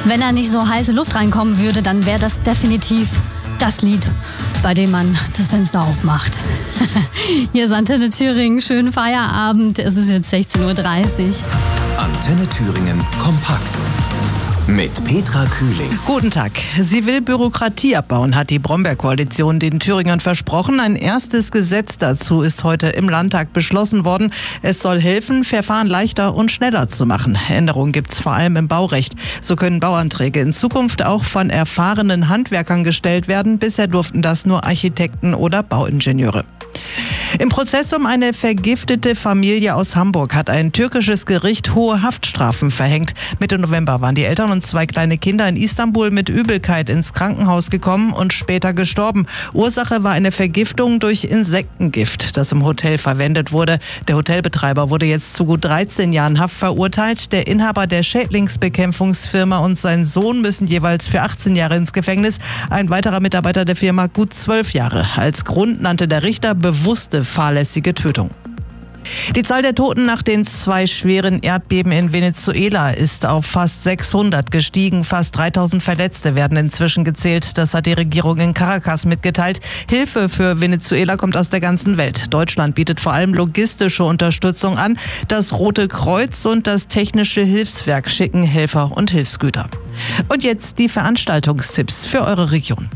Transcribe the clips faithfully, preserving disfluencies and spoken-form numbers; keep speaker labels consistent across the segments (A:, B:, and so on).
A: Wenn da nicht so heiße Luft reinkommen würde, dann wäre das definitiv das Lied, bei dem man das Fenster aufmacht. Hier ist Antenne Thüringen, schönen Feierabend. Es ist jetzt sechzehn Uhr dreißig.
B: Antenne Thüringen kompakt. Mit Petra Kühling.
C: Guten Tag. Sie will Bürokratie abbauen, hat die Brombeer-Koalition den Thüringern versprochen. Ein erstes Gesetz dazu ist heute im Landtag beschlossen worden. Es soll helfen, Verfahren leichter und schneller zu machen. Änderungen gibt es vor allem im Baurecht. So können Bauanträge in Zukunft auch von erfahrenen Handwerkern gestellt werden. Bisher durften das nur Architekten oder Bauingenieure. Im Prozess um eine vergiftete Familie aus Hamburg hat ein türkisches Gericht hohe Haftstrafen verhängt. Mitte November waren die Eltern und zwei kleine Kinder in Istanbul mit Übelkeit ins Krankenhaus gekommen und später gestorben. Ursache war eine Vergiftung durch Insektengift, das im Hotel verwendet wurde. Der Hotelbetreiber wurde jetzt zu gut dreizehn Jahren Haft verurteilt. Der Inhaber der Schädlingsbekämpfungsfirma und sein Sohn müssen jeweils für achtzehn Jahre ins Gefängnis. Ein weiterer Mitarbeiter der Firma gut zwölf Jahre. Als Grund nannte der Richter bewusste fahrlässige Tötung. Die Zahl der Toten nach den zwei schweren Erdbeben in Venezuela ist auf fast sechshundert gestiegen. Fast dreitausend Verletzte werden inzwischen gezählt. Das hat die Regierung in Caracas mitgeteilt. Hilfe für Venezuela kommt aus der ganzen Welt. Deutschland bietet vor allem logistische Unterstützung an. Das Rote Kreuz und das Technische Hilfswerk schicken Helfer und Hilfsgüter. Und jetzt die Veranstaltungstipps für eure Region.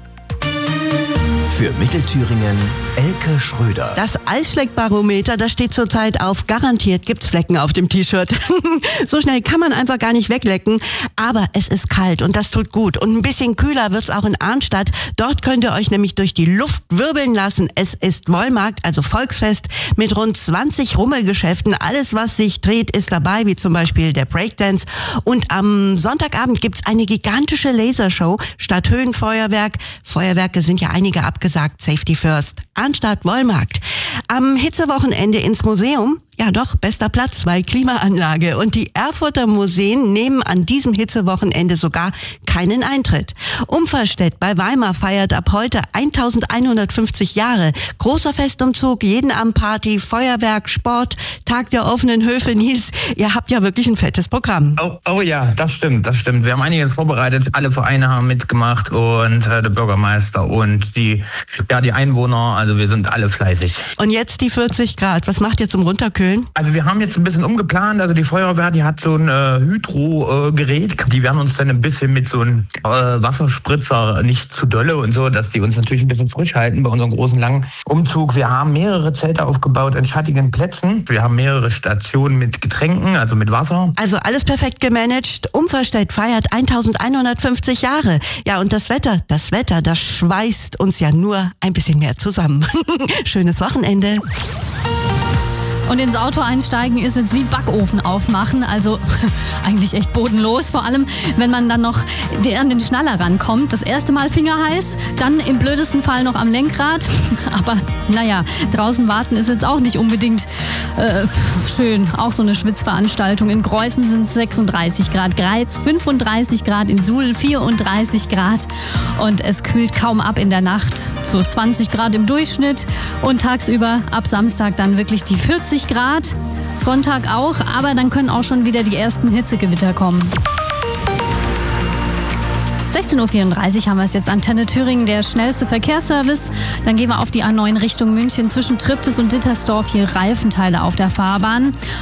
B: Für Mittelthüringen Elke Schröder.
D: Das Eisfleckbarometer, das steht zurzeit auf garantiert gibt's Flecken auf dem T-Shirt. So schnell kann man einfach gar nicht weglecken. Aber es ist kalt und das tut gut. Und ein bisschen kühler wird's auch in Arnstadt. Dort könnt ihr euch nämlich durch die Luft wirbeln lassen. Es ist Wollmarkt, also Volksfest, mit rund zwanzig Rummelgeschäften. Alles, was sich dreht, ist dabei, wie zum Beispiel der Breakdance. Und am Sonntagabend gibt's eine gigantische Lasershow statt Höhenfeuerwerk. Feuerwerke sind ja einige abgesagt. Safety first. Arnstadt Wollmarkt. Am Hitzewochenende ins Museum. Ja doch, bester Platz, weil Klimaanlage. Und die Erfurter Museen nehmen an diesem Hitzewochenende sogar keinen Eintritt. Umverstedt bei Weimar feiert ab heute eintausendeinhundertfünfzig Jahre. Großer Festumzug, jeden Abend Party, Feuerwerk, Sport, Tag der offenen Höfe. Nils, ihr habt ja wirklich ein fettes Programm.
E: Oh, oh ja, das stimmt, das stimmt. Wir haben einiges vorbereitet. Alle Vereine haben mitgemacht und äh, der Bürgermeister und die, ja, die Einwohner. Also wir sind alle fleißig.
D: Und jetzt die vierzig Grad. Was macht ihr zum Runterkühlen?
E: Also wir haben jetzt ein bisschen umgeplant, also die Feuerwehr, die hat so ein äh, Hydro-Gerät, äh, die werden uns dann ein bisschen mit so einem äh, Wasserspritzer, nicht zu dolle und so, dass die uns natürlich ein bisschen frisch halten bei unserem großen langen Umzug. Wir haben mehrere Zelte aufgebaut an schattigen Plätzen, wir haben mehrere Stationen mit Getränken, also mit Wasser.
D: Also alles perfekt gemanagt. Umverstedt feiert eintausendeinhundertfünfzig Jahre. Ja, und das Wetter, das Wetter, das schweißt uns ja nur ein bisschen mehr zusammen. Schönes Wochenende.
A: Und ins Auto einsteigen ist jetzt wie Backofen aufmachen, also eigentlich echt bodenlos, vor allem wenn man dann noch an den Schnaller rankommt. Das erste Mal fingerheiß, dann im blödesten Fall noch am Lenkrad, aber naja, draußen warten ist jetzt auch nicht unbedingt äh, schön. Auch so eine Schwitzveranstaltung. In Greußen sind es sechsunddreißig Grad, Greiz fünfunddreißig Grad, in Suhl vierunddreißig Grad und es kühlt kaum ab in der Nacht, so zwanzig Grad im Durchschnitt und tagsüber ab Samstag dann wirklich die vierzig Grad, Sonntag auch, aber dann können auch schon wieder die ersten Hitzegewitter kommen. sechzehn Uhr vierunddreißig haben wir es jetzt. Antenne Thüringen, der schnellste Verkehrsservice. Dann gehen wir auf die A neun Richtung München zwischen Triptis und Dittersdorf. Hier Reifenteile auf der Fahrbahn.